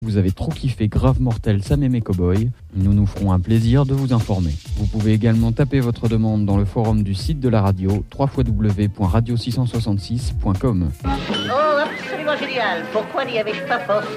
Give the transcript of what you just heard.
Vous avez trop kiffé Grave Mortel Sam et mes Cowboys, nous nous ferons un plaisir de vous informer. Vous pouvez également taper votre demande dans le forum du site de la radio www.radio666.com. Oh, absolument génial. Pourquoi n'y avais-je pas pensé ?